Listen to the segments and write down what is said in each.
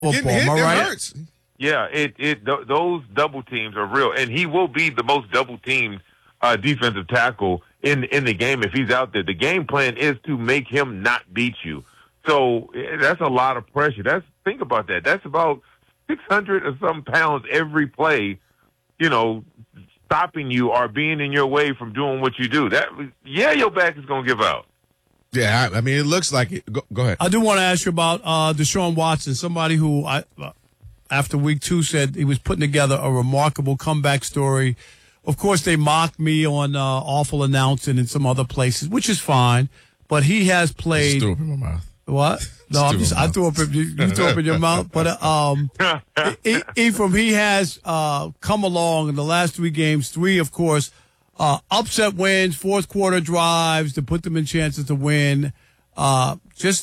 football. Am I right? Hurts. Yeah, those double teams are real, and he will be the most double teamed defensive tackle in the game if he's out there. The game plan is to make him not beat you. So that's a lot of pressure. Think about that. That's about 600 or some pounds every play, stopping you or being in your way from doing what you do. Your back is going to give out. Yeah, I mean, it looks like it. Go ahead. I do want to ask you about Deshaun Watson, somebody who after week 2 said he was putting together a remarkable comeback story. Of course, they mocked me on awful announcing in some other places, which is fine. But he has played. Just threw up in my mouth. What? No, I threw up. You threw up in your mouth. But Ephraim, he has come along in the last 3 games. 3, of course, upset wins, fourth quarter drives to put them in chances to win. I'm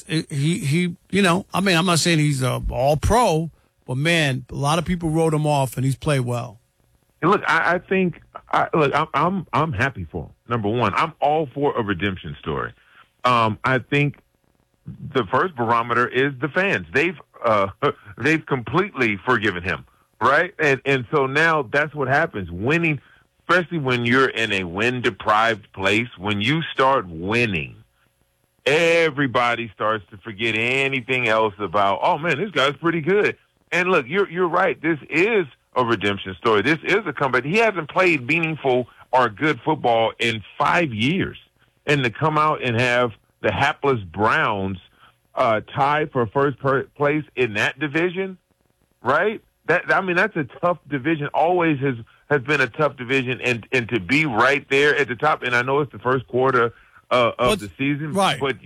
not saying he's all pro, but man, a lot of people wrote him off, and he's played well. And look, I think I'm happy for him. Number one, I'm all for a redemption story. I think the first barometer is the fans. They've completely forgiven him, right? And so now that's what happens. Winning, especially when you're in a win-deprived place, when you start winning, everybody starts to forget anything else about, oh man, this guy's pretty good. And look, you're right. This is a redemption story. This is a comeback. He hasn't played meaningful or good football in 5 years. And to come out and have the hapless Browns tie for first place in that division, right? That's a tough division. Always has been a tough division, and to be right there at the top. And I know it's the first quarter of the season, right? But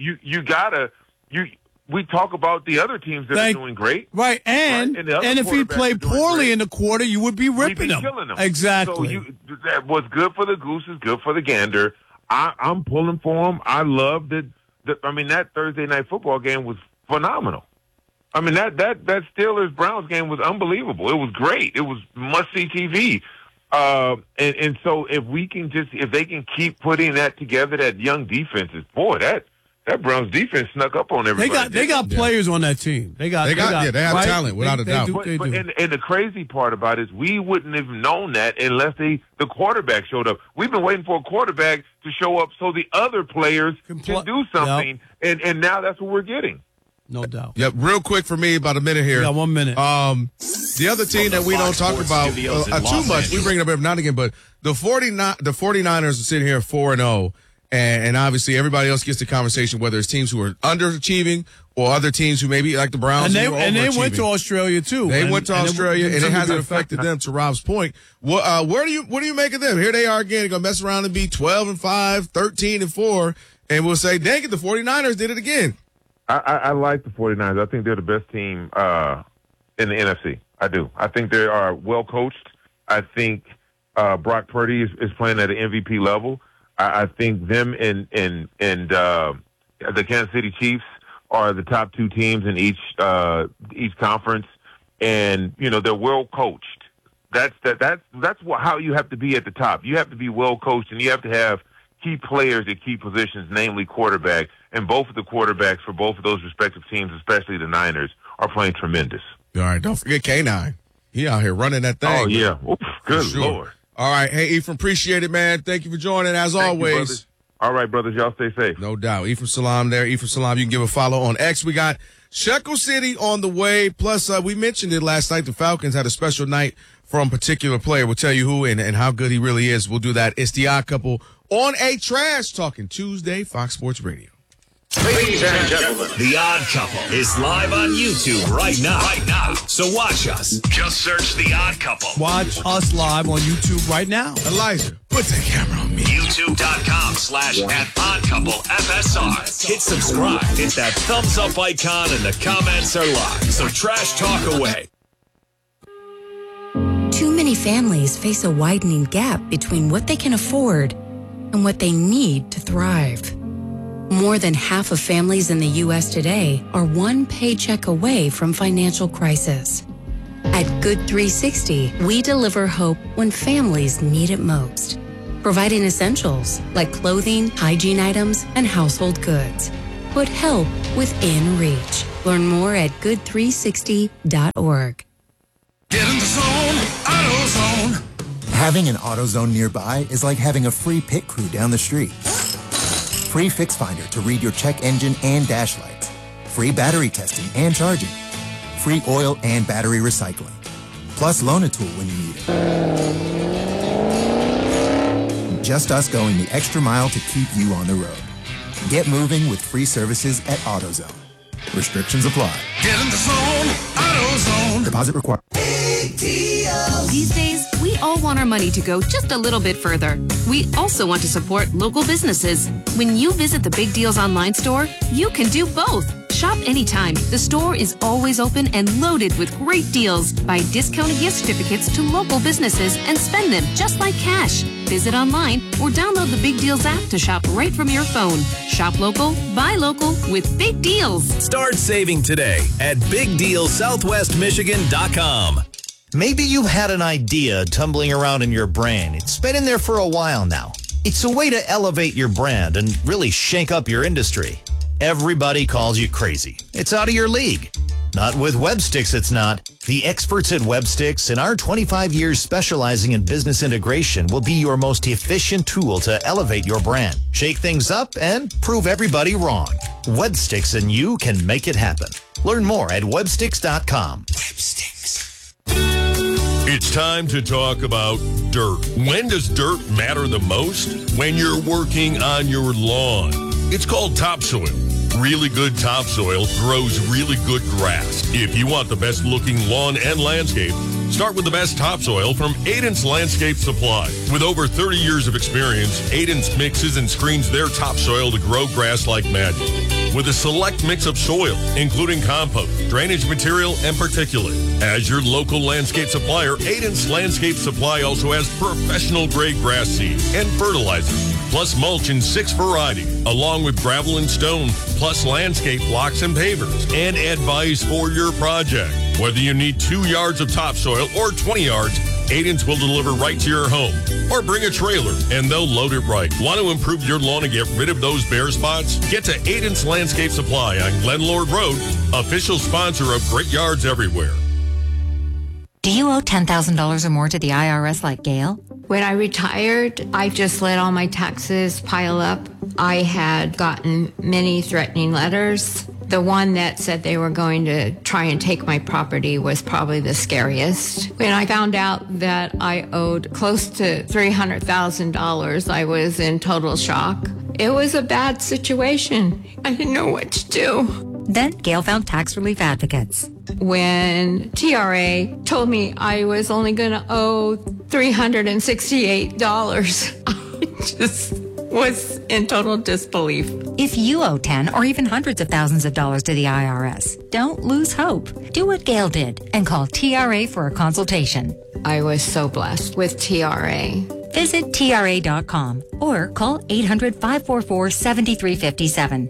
we talk about the other teams that are doing great, right? And if he played poorly in the quarter, you would be ripping him. Killing them. Exactly. So what's good for the goose is good for the gander. I'm pulling for him. I love that. That Thursday night football game was phenomenal. That Steelers-Browns game was unbelievable. It was great. It was must-see TV. And so if they can keep putting that together, that young defenses, boy, that Browns defense snuck up on everybody. They got players on that team. They have right? Talent without a doubt. And the crazy part about it is we wouldn't have known that unless the quarterback showed up. We've been waiting for a quarterback to show up so the other players can do something, and now that's what we're getting. No doubt. Yep. Real quick for me, about a minute here. Yeah, 1 minute. The other team that we don't talk about too much, we bring it up every now and again, but the 49ers are sitting here 4-0. And obviously everybody else gets the conversation, whether it's teams who are underachieving or other teams who maybe like the Browns. And they went to Australia too. They went to Australia, and it hasn't affected them. To Rob's point, what do you make of them? Here they are again. They're gonna mess around and be 12-5, 13-4, and we'll say, dang it, the 49ers did it again. I like the 49ers. I think they're the best team in the NFC. I do. I think they are well coached. I think Brock Purdy is playing at an MVP level. I think them and the Kansas City Chiefs are the top 2 teams in each conference, and they're well coached. That's how you have to be at the top. You have to be well coached, and you have to have key players at key positions, namely quarterback. And both of the quarterbacks for both of those respective teams, especially the Niners, are playing tremendous. All right, don't forget K9. He out here running that thing. Oh yeah, oof, good Lord. All right. Hey, Ephraim, appreciate it, man. Thank you for joining, as always. All right, brothers. Y'all stay safe. No doubt. Ephraim Salaam there. Ephraim Salaam, you can give a follow on X. We got Shekel City on the way. Plus, we mentioned it last night. The Falcons had a special night from a particular player. We'll tell you who and how good he really is. We'll do that. It's The Odd Couple on a Trash Talking Tuesday, Fox Sports Radio. Ladies and gentlemen, The Odd Couple is live on YouTube right now. So watch us. Just search The Odd Couple. Watch us live on YouTube right now. Elijah, put that camera on me. YouTube.com/@oddcouplefsr. Hit subscribe. Hit that thumbs up icon, and the comments are live. So trash talk away. Too many families face a widening gap between what they can afford and what they need to thrive. More than half of families in the U.S. today are one paycheck away from financial crisis. At Good 360, we deliver hope when families need it most, providing essentials like clothing, hygiene items, and household goods. Put help within reach. Learn more at good360.org. Get in the zone, AutoZone. Having an AutoZone nearby is like having a free pit crew down the street. Free Fix Finder to read your check engine and dash lights. Free battery testing and charging. Free oil and battery recycling. Plus loan a tool when you need it. Just us going the extra mile to keep you on the road. Get moving with free services at AutoZone. Restrictions apply. Get in the zone, AutoZone. Deposit required. These days, we all want our money to go just a little bit further. We also want to support local businesses. When you visit the Big Deals online store, you can do both. Shop anytime. The store is always open and loaded with great deals. Buy discounted gift certificates to local businesses and spend them just like cash. Visit online or download the Big Deals app to shop right from your phone. Shop local, buy local with Big Deals. Start saving today at BigDealSouthwestMichigan.com. Maybe you've had an idea tumbling around in your brain. It's been in there for a while now. It's a way to elevate your brand and really shake up your industry. Everybody calls you crazy. It's out of your league. Not with WebSticks, it's not. The experts at WebSticks and our 25 years specializing in business integration will be your most efficient tool to elevate your brand, shake things up, and prove everybody wrong. WebSticks and you can make it happen. Learn more at websticks.com. WebSticks. It's time to talk about dirt. When does dirt matter the most? When you're working on your lawn. It's called topsoil. Really good topsoil grows really good grass. If you want the best looking lawn and landscape, start with the best topsoil from Aiden's Landscape Supply. With over 30 years of experience, Aiden's mixes and screens their topsoil to grow grass like magic. With a select mix of soil, including compost, drainage material, and particulate. As your local landscape supplier, Aiden's Landscape Supply also has professional grade grass seed and fertilizer, plus mulch in 6 varieties, along with gravel and stone, plus landscape blocks and pavers, and advice for your project. Whether you need 2 yards of topsoil or 20 yards, Aiden's will deliver right to your home. Or bring a trailer and they'll load it right. Want to improve your lawn and get rid of those bare spots? Get to Aiden's Landscape Supply on Glenlord Road, official sponsor of Great Yards Everywhere. Do you owe $10,000 or more to the IRS like Gail? When I retired, I just let all my taxes pile up. I had gotten many threatening letters. The one that said they were going to try and take my property was probably the scariest. When I found out that I owed close to $300,000, I was in total shock. It was a bad situation. I didn't know what to do. Then Gail found tax relief advocates. When TRA told me I was only going to owe $368, I just was in total disbelief. If you owe 10 or even hundreds of thousands of dollars to the IRS, don't lose hope. Do what Gail did and call TRA for a consultation. I was so blessed with TRA. Visit TRA.com or call 800-544-7357.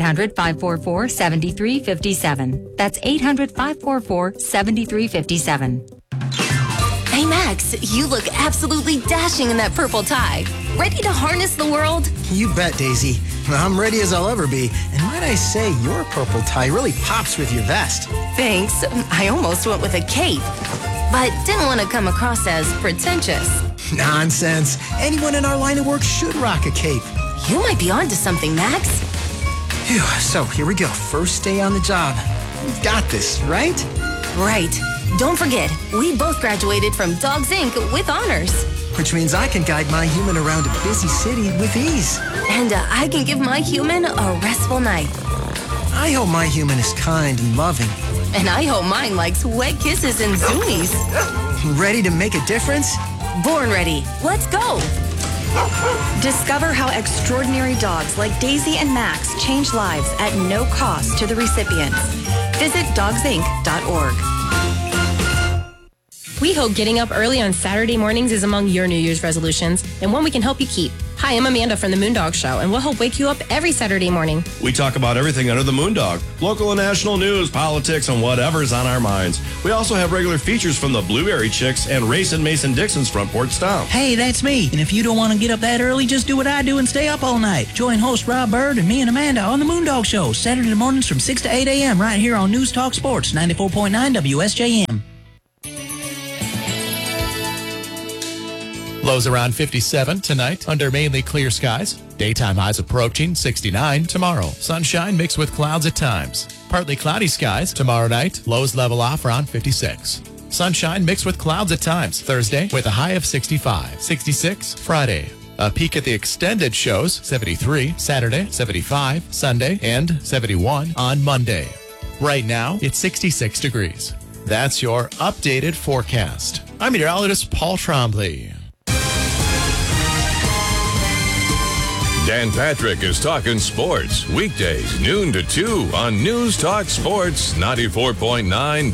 800-544-7357. That's 800-544-7357. Hey, Max, you look absolutely dashing in that purple tie. Ready to harness the world? You bet, Daisy. I'm ready as I'll ever be. And might I say, your purple tie really pops with your vest. Thanks. I almost went with a cape, but didn't want to come across as pretentious. Nonsense. Anyone in our line of work should rock a cape. You might be onto something, Max. Phew, so here we go. First day on the job. We've got this, right? Right. Don't forget, we both graduated from Dogs Inc. with honors. Which means I can guide my human around a busy city with ease. And I can give my human a restful night. I hope my human is kind and loving. And I hope mine likes wet kisses and zoomies. Ready to make a difference? Born ready. Let's go. Discover how extraordinary dogs like Daisy and Max change lives at no cost to the recipients. Visit dogsinc.org. We hope getting up early on Saturday mornings is among your New Year's resolutions and one we can help you keep. Hi, I'm Amanda from the Moondog Show, and we'll help wake you up every Saturday morning. We talk about everything under the Moondog, local and national news, politics, and whatever's on our minds. We also have regular features from the Blueberry Chicks and Racing Mason Dixon's Front Porch Stomp. Hey, that's me. And if you don't want to get up that early, just do what I do and stay up all night. Join host Rob Bird and me and Amanda on the Moondog Show, Saturday mornings from 6 to 8 a.m. right here on News Talk Sports, 94.9 WSJM. Lows around 57 tonight under mainly clear skies. Daytime highs approaching 69 tomorrow. Sunshine mixed with clouds at times. Partly cloudy skies tomorrow night. Lows level off around 56. Sunshine mixed with clouds at times Thursday with a high of 65. 66 Friday. A peek at the extended shows 73 Saturday, 75 Sunday, and 71 on Monday. Right now, it's 66 degrees. That's your updated forecast. I'm meteorologist Paul Trombley. Dan Patrick is talking sports weekdays noon to 2 on News Talk Sports 94.9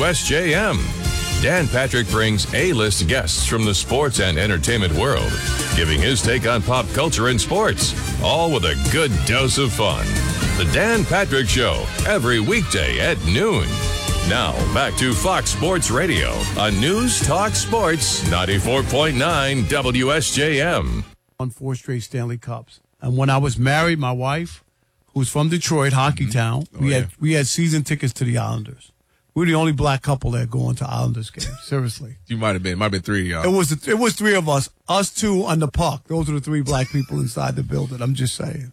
WSJM. Dan Patrick brings A-list guests from the sports and entertainment world, giving his take on pop culture and sports, all with a good dose of fun. The Dan Patrick Show, every weekday at noon. Now, back to Fox Sports Radio on News Talk Sports 94.9 WSJM. Won 4 straight Stanley Cups. And when I was married, my wife, who's from Detroit, hockey town, we had season tickets to the Islanders. We were the only black couple that going to Islanders games. Seriously. You might have been 3 of y'all. It was 3 of us. Us 2 on the puck. Those are the 3 black people inside the building. I'm just saying.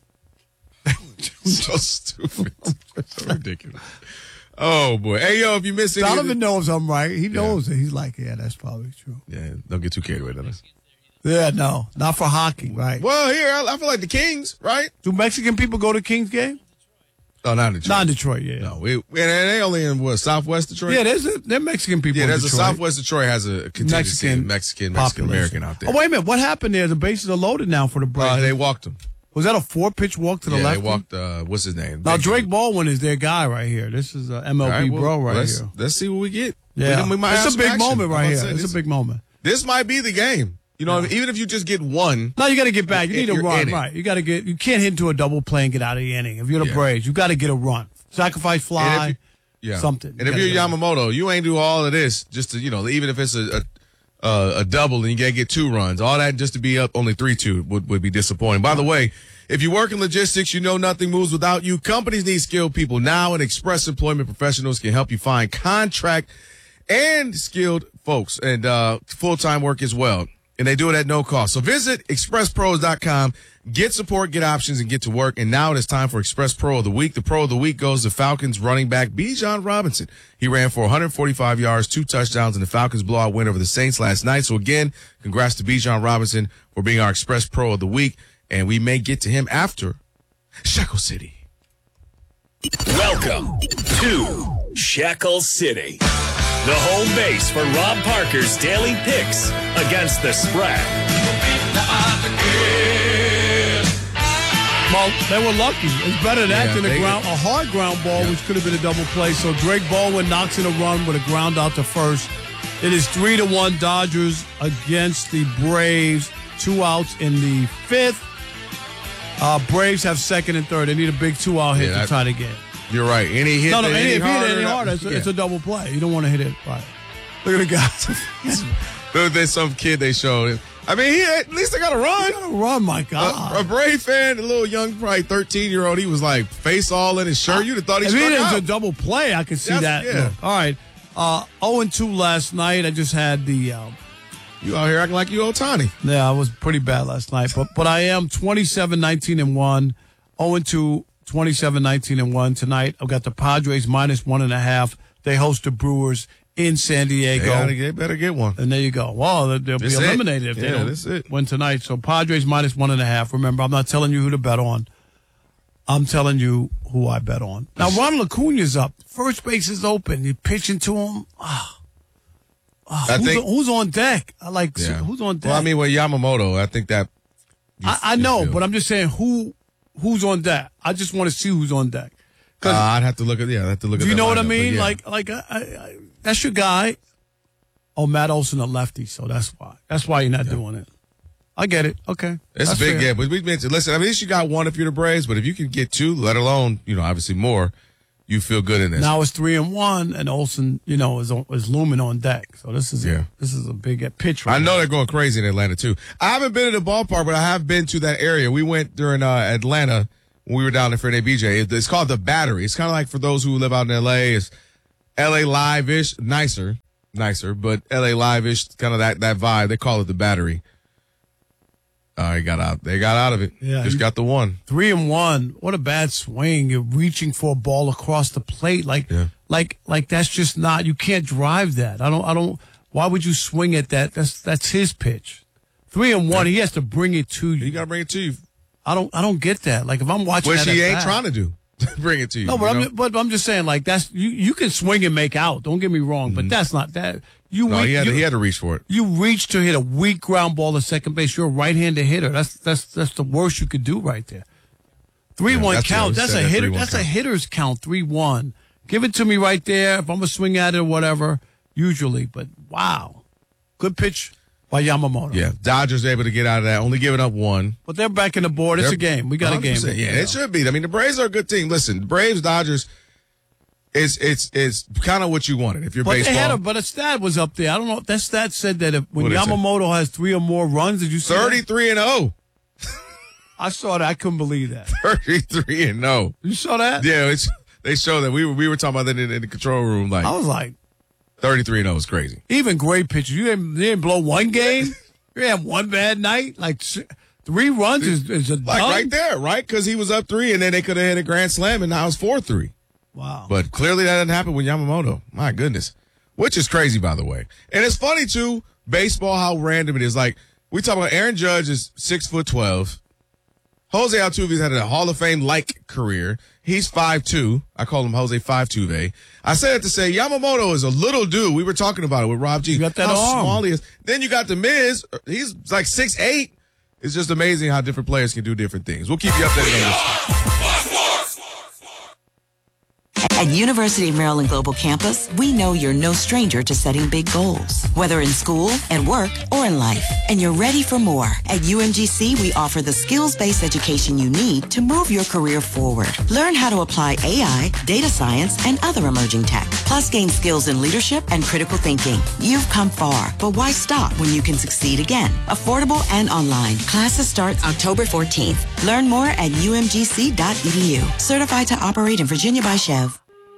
So stupid. So ridiculous. Oh, boy. Hey, yo, if you miss anything. Donovan knows I'm right. He knows it. He's like, yeah, that's probably true. Yeah, don't get too carried away, Dennis. Yeah, no, not for hockey, right? Well, here, I feel like the Kings, right? Do Mexican people go to Kings game? Oh, not in Detroit. Not in Detroit, yeah. No, they only in, what, Southwest Detroit? Yeah, they're Mexican people in Detroit. Southwest Detroit has a contingency Mexican-American out there. Oh, wait a minute. What happened there? The bases are loaded now for the Braves. They walked them. Was that a 4-pitch walk to the left? Yeah, they walked, what's his name? Now, Drake Baldwin is their guy right here. This is MLB bro here. Let's see what we get. Yeah. We might it's a big action. moment right here. It's a big moment. This might be the game. You know, even if you just get one. No, you got to get back. You need a run, right? You can't hit into a double play and get out of the inning. If you're the Braves, you got to get a run. Sacrifice fly, something. And if you're Yamamoto, you ain't do all of this just to, even if it's a double and you got to get 2 runs, all that just to be up only 3-2 would be disappointing. By the way, if you work in logistics, you know nothing moves without you. Companies need skilled people now, and Express Employment Professionals can help you find contract and skilled folks and full-time work as well. And they do it at no cost. So visit expresspros.com, get support, get options, and get to work. And now it is time for Express Pro of the Week. The Pro of the Week goes to Falcons running back Bijan Robinson. He ran for 145 yards, 2 touchdowns, and the Falcons blowout win over the Saints last night. So again, congrats to Bijan Robinson for being our Express Pro of the Week. And we may get to him after Shekel City. Welcome to Shekel City, the home base for Rob Parker's daily picks against the spread. Well, they were lucky. It's better that than a hard ground ball, which could have been a double play. So Drake Baldwin knocks in a run with a ground out to first. It is 3-1 Dodgers against the Braves. 2 outs in the 5th. Braves have 2nd and 3rd. They need a big 2-out hit to tie the game. You're right. Any hit? No, if you hit it any harder, it's a double play. You don't want to hit it right. Look at the guys. There's some kid they showed. I mean, at least they got to run. They got to run, my God. A Brave fan, a little young, probably 13-year-old, he was like face all in his shirt. You'd have thought he struck out. If he did a double play, I could see that. Yeah. All right. 0-2 last night. I just had the... you out here acting like you Ohtani. Yeah, I was pretty bad last night. But I am 27-19-1. 0-2, 27-19-1 tonight. I've got the Padres -1.5. They host the Brewers in San Diego. They better get one. And there you go. Well, they'll be eliminated if they don't win tonight. So Padres -1.5. Remember, I'm not telling you who to bet on. I'm telling you who I bet on. Now, Ronald Acuna's up. First base is open. You're pitching to him. Who's on deck? Who's on deck? Well, I mean, with Yamamoto, I think that. I know, but I'm just saying who's on deck. I just want to see who's on deck. I'd have to look at Do you know what I mean? Yeah. That's your guy. Oh, Matt Olson, a lefty, so that's why. That's why you're not doing it. I get it. Okay. It's That's a big fair. gap. But we mentioned, listen, at least you got one if you're the Braves, but if you can get two, let alone, obviously more, you feel good in this. Now it's 3-1, and Olsen, is looming on deck. So this is a big pitch. I know they're going crazy in Atlanta too. I haven't been to the ballpark, but I have been to that area. We went during Atlanta when we were down there for an ABJ. It's called the Battery. It's kind of like for those who live out in LA. It's LA Live-ish, nicer, but LA Live-ish, kind of that vibe. They call it the Battery. They got out of it. Yeah, Just got the one. 3-1. What a bad swing. You're reaching for a ball across the plate. Like that's just not, you can't drive that. I don't, why would you swing at that? That's his pitch. 3-1, he has to bring it to you. You got to bring it to you. I don't get that. Like if I'm watching Which that he at ain't bat, trying to do. Bring it to you. No, but I'm just saying, like, that's, you can swing and make out. Don't get me wrong, but that's not that. He had to reach for it. You reach to hit a weak ground ball to second base. You're a right-handed hitter. That's the worst you could do right there. 3-1 count. That's a hitter. That's a hitter's count. 3-1. Give it to me right there. If I'm gonna swing at it or whatever, usually. But wow, good pitch by Yamamoto. Yeah, Dodgers able to get out of that. Only giving up one. But they're back in the board. It's a game. We got a game. Yeah, it should be. I mean, the Braves are a good team. Listen, Braves, Dodgers. It's kind of what you wanted if you're baseball. But a stat was up there. I don't know if that stat said that when Yamamoto has 3 or more runs, did you see 33-0. I saw that. I couldn't believe that. 33-0. You saw that? Yeah, they showed that. We were talking about that in the control room. Like I was like, 33-0 is crazy. Even great pitchers. You didn't blow one game. You had one bad night. Like 3 runs is a like right there, right? Because he was up 3, and then they could have hit a grand slam, and now it's 4-3. Wow. But clearly that didn't happen with Yamamoto. My goodness. Which is crazy, by the way. And it's funny, too, baseball, how random it is. Like, we talk about Aaron Judge is 6'12". Jose Altuve's had a Hall of Fame-like career. He's 5'2". I call him Jose 5'2". I say that to say Yamamoto is a little dude. We were talking about it with Rob G. You got that how arm. small he is. Then you got The Miz. He's like 6'8". It's just amazing how different players can do different things. We'll keep you updated on this. At University of Maryland Global Campus, we know you're no stranger to setting big goals, whether in school, at work, or in life. And you're ready for more. At UMGC, we offer the skills-based education you need to move your career forward. Learn how to apply AI, data science, and other emerging tech, plus gain skills in leadership and critical thinking. You've come far, but why stop when you can succeed again? Affordable and online. Classes start October 14th. Learn more at umgc.edu. Certified to operate in Virginia by Chev.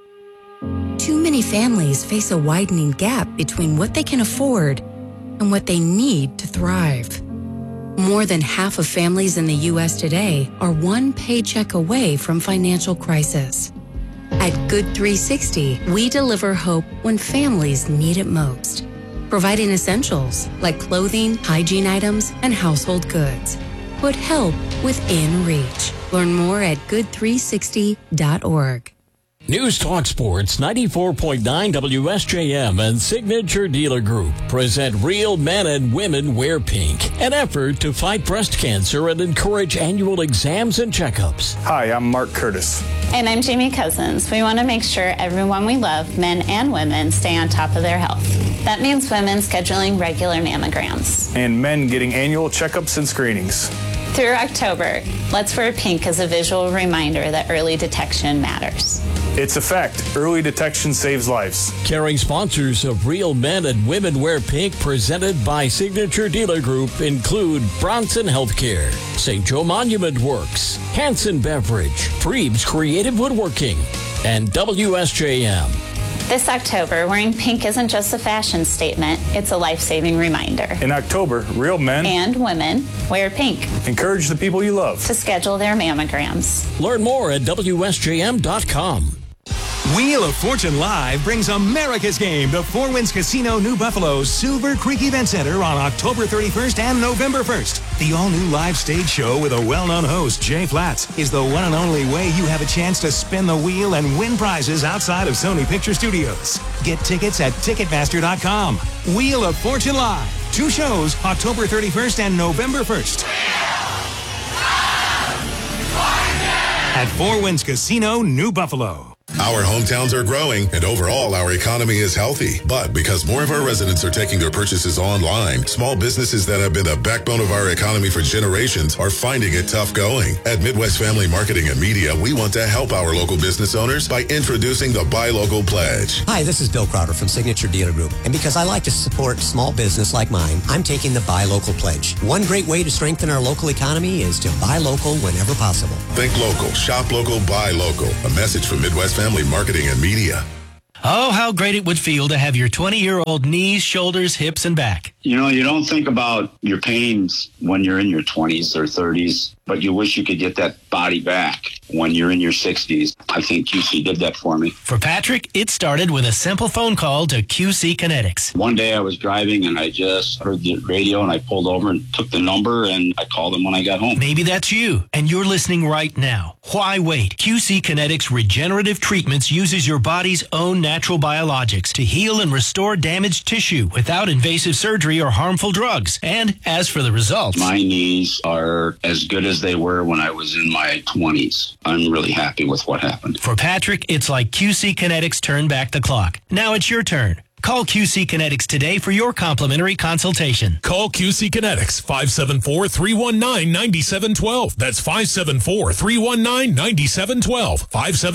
Too many families face a widening gap between what they can afford and what they need to thrive. More than half of families in the U.S. today are one paycheck away from financial crisis. At Good 360, we deliver hope when families need it most, providing essentials like clothing, hygiene items, and household goods. Put help within reach. Learn more at good360.org. News Talk Sports 94.9 WSJM and Signature Dealer Group present Real Men and Women Wear Pink, an effort to fight breast cancer and encourage annual exams and checkups. Hi, I'm Mark Curtis. And I'm Jamie Cousins. We want to make sure everyone we love, men and women, stay on top of their health. That means women scheduling regular mammograms. And men getting annual checkups and screenings. Through October, Let's Wear Pink is a visual reminder that early detection matters. It's a fact. Early detection saves lives. Caring sponsors of Real Men and Women Wear Pink, presented by Signature Dealer Group, include Bronson Healthcare, St. Joe Monument Works, Hanson Beverage, Freeb's Creative Woodworking, and WSJM. This October, wearing pink isn't just a fashion statement, it's a life-saving reminder. In October, real men and women wear pink. Encourage the people you love to schedule their mammograms. Learn more at WSJM.com. Wheel of Fortune Live brings America's game to Four Winds Casino New Buffalo's Silver Creek Event Center on October 31st and November 1st. The all-new live stage show with a well-known host, Jay Flatts, is the one and only way you have a chance to spin the wheel and win prizes outside of Sony Picture Studios. Get tickets at Ticketmaster.com. Wheel of Fortune Live. 2 shows, October 31st and November 1st. At Four Winds Casino, New Buffalo. Our hometowns are growing, and overall, our economy is healthy. But because more of our residents are taking their purchases online, small businesses that have been the backbone of our economy for generations are finding it tough going. At Midwest Family Marketing and Media, we want to help our local business owners by introducing the Buy Local Pledge. Hi, this is Bill Crowder from Signature Dealer Group. And because I like to support small business like mine, I'm taking the Buy Local Pledge. One great way to strengthen our local economy is to buy local whenever possible. Think local, shop local, buy local. A message from Midwest Family Marketing and Media. Oh, how great it would feel to have your 20-year-old knees, shoulders, hips, and back. You know, you don't think about your pains when you're in your 20s or 30s, but you wish you could get that body back when you're in your 60s. I think QC did that for me. For Patrick, it started with a simple phone call to QC Kinetics. One day I was driving and I just heard the radio and I pulled over and took the number and I called them when I got home. Maybe that's you and you're listening right now. Why wait? QC Kinetics Regenerative Treatments uses your body's own natural biologics to heal and restore damaged tissue without invasive surgery or harmful drugs. And as for the results, my knees are as good as they were when I was in my 20s. I'm really happy with what happened. For Patrick, it's like QC Kinetics turned back the clock. Now it's your turn. Call QC Kinetics today for your complimentary consultation. Call QC Kinetics, 574-319-9712. That's 574-319-9712.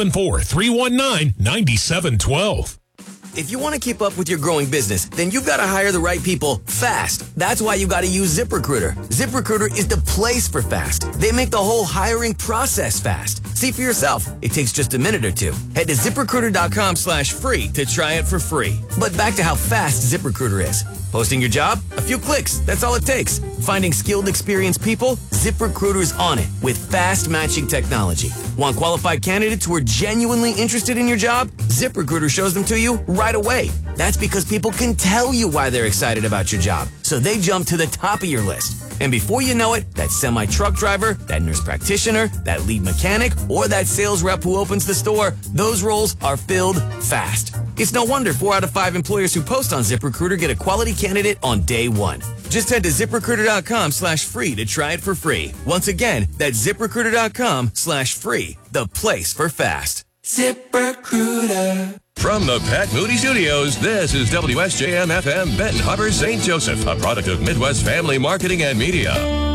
574-319-9712. If you want to keep up with your growing business, then you've got to hire the right people fast. That's why you got to use ZipRecruiter. ZipRecruiter is the place for fast. They make the whole hiring process fast. See for yourself. It takes just a minute or two. Head to ZipRecruiter.com/free to try it for free. But back to how fast ZipRecruiter is. Posting your job? A few clicks. That's all it takes. Finding skilled, experienced people? ZipRecruiter's on it with fast matching technology. Want qualified candidates who are genuinely interested in your job? ZipRecruiter shows them to you right away. That's because people can tell you why they're excited about your job. So they jump to the top of your list. And before you know it, that semi-truck driver, that nurse practitioner, that lead mechanic, or that sales rep who opens the store, those roles are filled fast. It's no wonder 4 out of 5 employers who post on ZipRecruiter get a quality candidate on day one. Just head to ZipRecruiter.com/free to try it for free. Once again, that's ZipRecruiter.com/free, the place for fast. ZipRecruiter. From the Pat Moody Studios, this is WSJM-FM Benton Harbor, St. Joseph, a product of Midwest Family Marketing and Media.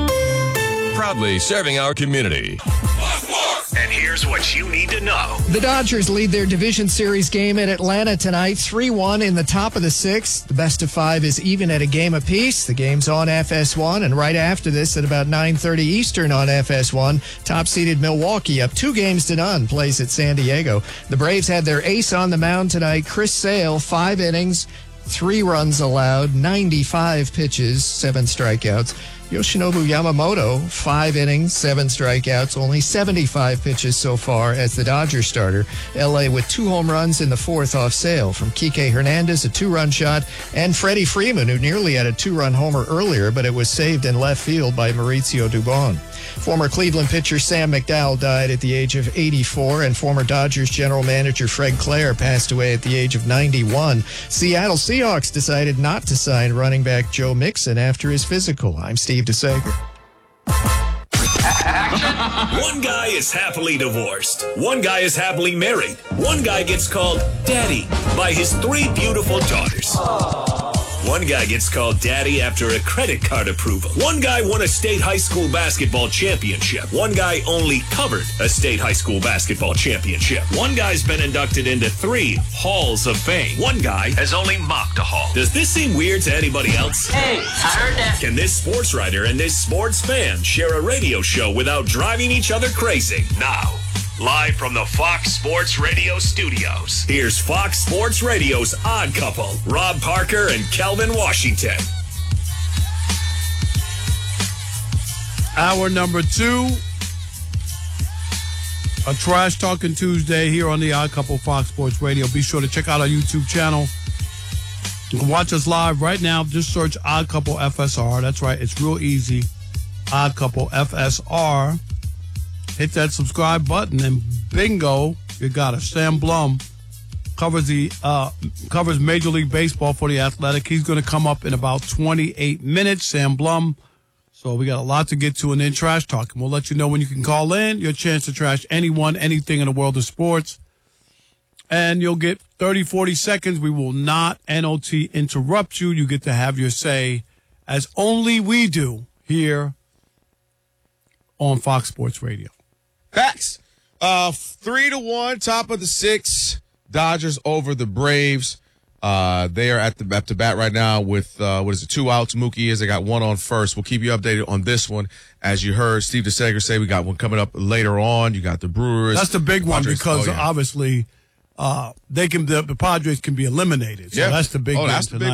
Proudly serving our community. And here's what you need to know. The Dodgers lead their Division Series game at Atlanta tonight, 3-1 in the top of the 6th. The best of 5 is even at a game apiece. The game's on FS1, and right after this at about 9:30 Eastern on FS1, top-seeded Milwaukee up 2-0 plays at San Diego. The Braves had their ace on the mound tonight, Chris Sale, 5 innings, 3 runs allowed, 95 pitches, 7 strikeouts. Yoshinobu Yamamoto, 5 innings, 7 strikeouts, only 75 pitches so far as the Dodgers starter. L.A. with 2 home runs in the 4th off Sale from Kike Hernandez, a 2-run shot, and Freddie Freeman, who nearly had a 2-run homer earlier, but it was saved in left field by Mauricio Dubon. Former Cleveland pitcher Sam McDowell died at the age of 84, and former Dodgers general manager Fred Clare passed away at the age of 91. Seattle Seahawks decided not to sign running back Joe Mixon after his physical. I'm Steve DeSager. One guy is happily divorced. One guy is happily married. One guy gets called daddy by his 3 beautiful daughters. One guy gets called daddy after a credit card approval. One guy won a state high school basketball championship. One guy only covered a state high school basketball championship. One guy's been inducted into 3 halls of fame. One guy has only mocked a hall. Does this seem weird to anybody else? Hey, I heard that. Can this sports writer and this sports fan share a radio show without driving each other crazy? Now, live from the Fox Sports Radio studios, here's Fox Sports Radio's Odd Couple, Rob Parker and Kelvin Washington. Hour number 2, a Trash Talking Tuesday here on the Odd Couple Fox Sports Radio. Be sure to check out our YouTube channel. You can watch us live right now. Just search Odd Couple FSR. That's right. It's real easy. Odd Couple FSR. Hit that subscribe button and bingo, you got it. Sam Blum covers Major League Baseball for The Athletic. He's going to come up in about 28 minutes, Sam Blum. So we got a lot to get to, and then trash talk. And we'll let you know when you can call in. Your chance to trash anyone, anything in the world of sports. And you'll get 30, 40 seconds. We will not NOT interrupt you. You get to have your say, as only we do here on Fox Sports Radio. Facts. 3-1, top of the 6. Dodgers over the Braves. They are at the bat right now with 2 outs. Mookie is. They got 1 on first. We'll keep you updated on this one. As you heard Steve DeSager say, we got one coming up later on. You got the Brewers. That's the big one Padres. because obviously the Padres can be eliminated. So that's the big one that's the big tonight.